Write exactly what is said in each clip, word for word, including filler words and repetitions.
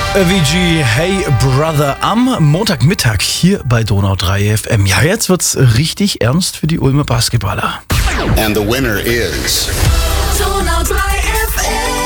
Avicii, Hey Brother, am Montagmittag hier bei Donau drei F M. Ja, jetzt wird's richtig ernst für die Ulmer Basketballer. And the winner is Donau drei F M.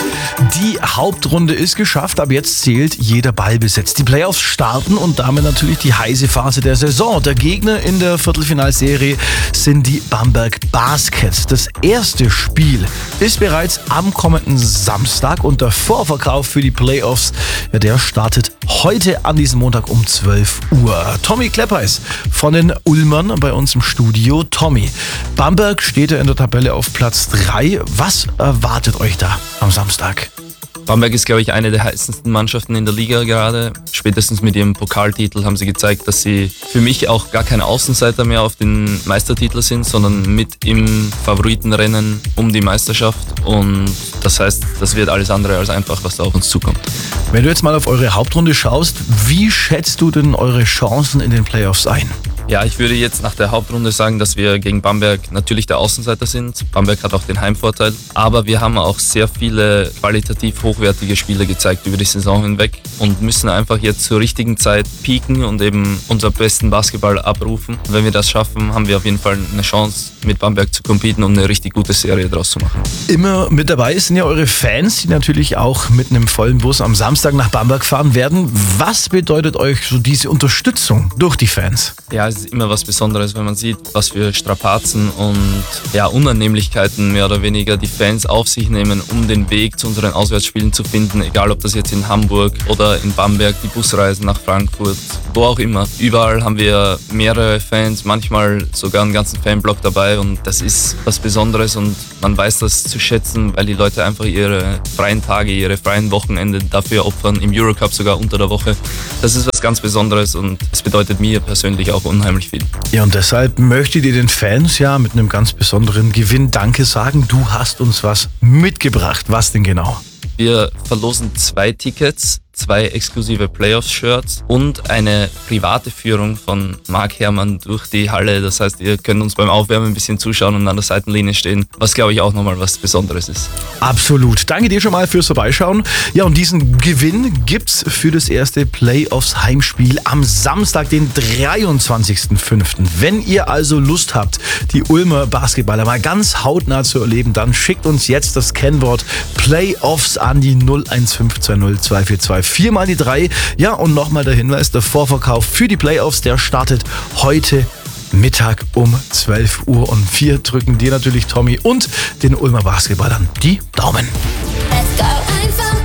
Die Hauptrunde ist geschafft, ab jetzt zählt jeder Ball besetzt. Die Playoffs starten und damit natürlich die heiße Phase der Saison. Der Gegner in der Viertelfinalserie sind die Bamberg Baskets. Das erste Spiel ist bereits am kommenden Samstag und der Vorverkauf für die Playoffs, ja, der startet heute an diesem Montag um zwölf Uhr. Tommy Kleppeis von den Ulmern bei uns im Studio. Tommy, Bamberg steht ja in der Tabelle auf Platz drei. Was erwartet euch da am Samstag? Bamberg ist, glaube ich, eine der heißesten Mannschaften in der Liga gerade. Spätestens mit ihrem Pokaltitel haben sie gezeigt, dass sie für mich auch gar kein Außenseiter mehr auf den Meistertitel sind, sondern mit im Favoritenrennen um die Meisterschaft. Und das heißt, das wird alles andere als einfach, was da auf uns zukommt. Wenn du jetzt mal auf eure Hauptrunde schaust, wie schätzt du denn eure Chancen in den Playoffs ein? Ja, ich würde jetzt nach der Hauptrunde sagen, dass wir gegen Bamberg natürlich der Außenseiter sind. Bamberg hat auch den Heimvorteil. Aber wir haben auch sehr viele qualitativ hochwertige Spiele gezeigt über die Saison hinweg und müssen einfach jetzt zur richtigen Zeit peaken und eben unseren besten Basketball abrufen. Und wenn wir das schaffen, haben wir auf jeden Fall eine Chance, mit Bamberg zu competen und eine richtig gute Serie draus zu machen. Immer mit dabei sind ja eure Fans, die natürlich auch mit einem vollen Bus am Samstag nach Bamberg fahren werden. Was bedeutet euch so diese Unterstützung durch die Fans? Ja, es ist immer was Besonderes, wenn man sieht, was für Strapazen und ja, Unannehmlichkeiten mehr oder weniger die Fans auf sich nehmen, um den Weg zu unseren Auswärtsspielen zu finden. Egal, ob das jetzt in Hamburg oder in Bamberg, die Busreisen nach Frankfurt, wo auch immer. Überall haben wir mehrere Fans, manchmal sogar einen ganzen Fanblock dabei und das ist was Besonderes und man weiß das zu schätzen, weil die Leute einfach ihre freien Tage, ihre freien Wochenende dafür opfern, im Eurocup sogar unter der Woche. Das ist was ganz Besonderes und es bedeutet mir persönlich auch unheimlich viel. Ja, und deshalb möchtet ihr den Fans ja mit einem ganz besonderen Gewinn Danke sagen. Du hast uns was mitgebracht. Was denn genau? Wir verlosen zwei Tickets, zwei exklusive Playoffs-Shirts und eine private Führung von Marc Herrmann durch die Halle. Das heißt, ihr könnt uns beim Aufwärmen ein bisschen zuschauen und an der Seitenlinie stehen, was, glaube ich, auch nochmal was Besonderes ist. Absolut. Danke dir schon mal fürs Vorbeischauen. Ja, und diesen Gewinn gibt's für das erste Playoffs-Heimspiel am Samstag, den dreiundzwanzigsten fünften Wenn ihr also Lust habt, die Ulmer Basketballer mal ganz hautnah zu erleben, dann schickt uns jetzt das Kennwort Playoffs an die null eins fünf zwei null zwei vier zwei vier mal die drei. Ja, und nochmal der Hinweis, der Vorverkauf für die Playoffs, der startet heute Mittag um zwölf Uhr. Und wir drücken dir natürlich, Tommy, und den Ulmer Basketballern die Daumen. Let's go einfach.